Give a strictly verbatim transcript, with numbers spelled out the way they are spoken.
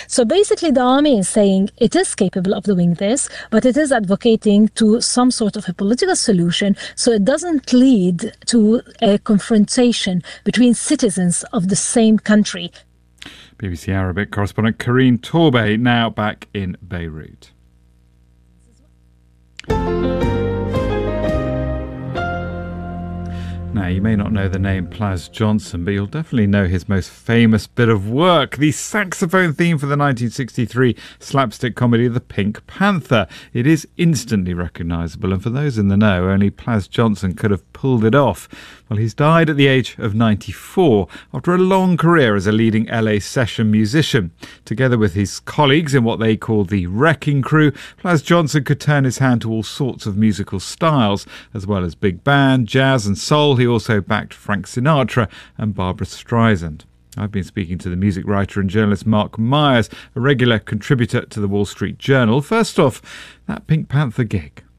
So basically, the army is saying it is capable of doing this, but it is advocating to some sort of a political solution so it doesn't lead to a confrontation between citizens of the same country. B B C Arabic correspondent Karine Torbay now back in Beirut. Now, you may not know the name Plas Johnson, but you'll definitely know his most famous bit of work, the saxophone theme for the nineteen sixty-three slapstick comedy The Pink Panther. It is instantly recognisable, and for those in the know, only Plas Johnson could have pulled it off. Well, he's died at the age of ninety-four after a long career as a leading L A session musician. Together with his colleagues in what they call the Wrecking Crew, Plas Johnson could turn his hand to all sorts of musical styles, as well as big band, jazz and soul. He also backed Frank Sinatra and Barbra Streisand. I've been speaking to the music writer and journalist Mark Myers, a regular contributor to the Wall Street Journal. First off, that Pink Panther gig.